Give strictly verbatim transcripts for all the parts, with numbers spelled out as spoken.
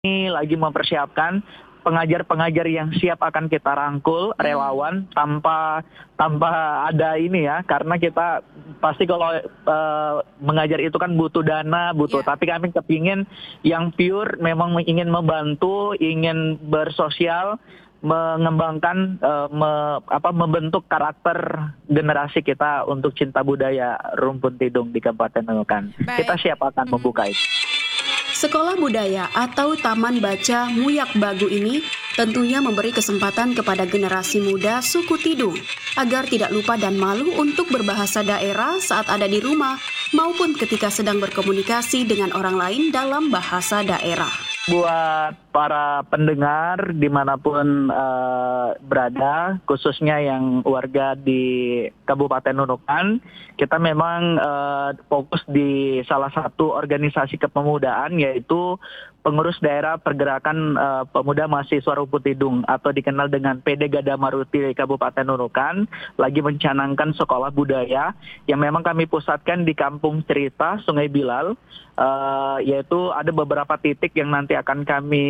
Ini lagi mempersiapkan pengajar-pengajar yang siap akan kita rangkul, relawan, tanpa tanpa ada ini ya, karena kita pasti kalau uh, mengajar itu kan butuh dana, butuh, Yeah. tapi kami kepingin yang pure memang ingin membantu, ingin bersosial, mengembangkan, uh, me, apa, membentuk karakter generasi kita untuk cinta budaya Rumpun Tidung di Kabupaten Nunukan. Baik. Kita siap akan Hmm. membuka itu. Sekolah Budaya atau Taman Baca Muyak Bagu ini tentunya memberi kesempatan kepada generasi muda suku Tidung agar tidak lupa dan malu untuk berbahasa daerah saat ada di rumah maupun ketika sedang berkomunikasi dengan orang lain dalam bahasa daerah. Buat para pendengar dimanapun uh, berada, khususnya yang warga di Kabupaten Nunukan, kita memang uh, fokus di salah satu organisasi kepemudaan, yaitu Pengurus Daerah Pergerakan uh, Pemuda Mahasiswa Rumpun Tidung atau dikenal dengan P D Gadamarti Kabupaten Nunukan, lagi mencanangkan sekolah budaya yang memang kami pusatkan di Kampung Cerita Sungai Bilal, uh, yaitu ada beberapa titik yang nanti akan kami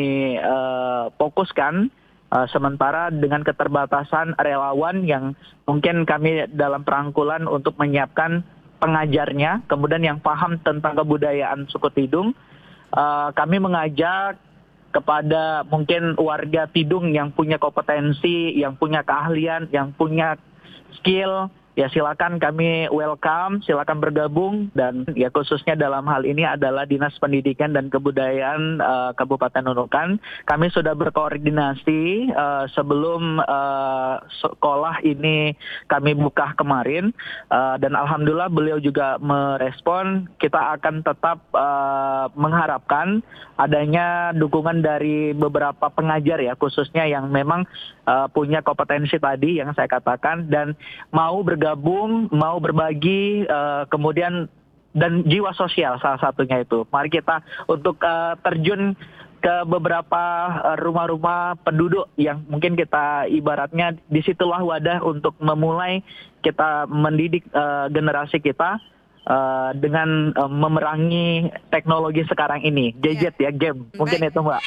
uh, fokuskan. Uh, sementara dengan keterbatasan relawan yang mungkin kami dalam perangkulan untuk menyiapkan pengajarnya, kemudian yang paham tentang kebudayaan suku Tidung, uh, kami mengajak kepada mungkin warga Tidung yang punya kompetensi, yang punya keahlian, yang punya skill, ya silakan kami welcome, silakan bergabung, dan ya khususnya dalam hal ini adalah Dinas Pendidikan dan Kebudayaan uh, Kabupaten Nunukan. Kami sudah berkoordinasi uh, sebelum uh, sekolah ini kami buka kemarin, uh, dan alhamdulillah beliau juga merespon. Kita akan tetap uh, mengharapkan adanya dukungan dari beberapa pengajar ya, khususnya yang memang uh, punya kompetensi tadi yang saya katakan dan mau bergabung gabung, mau berbagi, uh, kemudian dan jiwa sosial salah satunya itu. Mari kita untuk uh, terjun ke beberapa uh, rumah-rumah penduduk yang mungkin kita ibaratnya disitulah wadah untuk memulai kita mendidik uh, generasi kita uh, dengan uh, memerangi teknologi sekarang ini, gadget ya, game. Mungkin Baik. itu Mbak.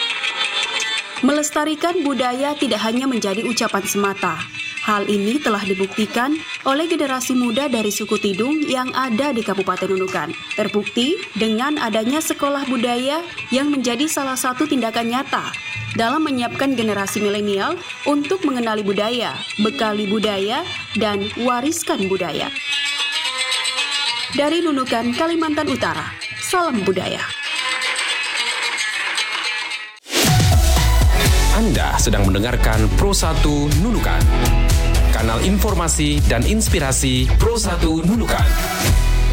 Melestarikan budaya tidak hanya menjadi ucapan semata. Hal ini telah dibuktikan oleh generasi muda dari suku Tidung yang ada di Kabupaten Nunukan. Terbukti dengan adanya sekolah budaya yang menjadi salah satu tindakan nyata dalam menyiapkan generasi milenial untuk mengenali budaya, bekali budaya, dan wariskan budaya. Dari Nunukan, Kalimantan Utara, salam budaya. Anda sedang mendengarkan Pro satu Nunukan, kanal informasi dan inspirasi Pro satu Nunukan.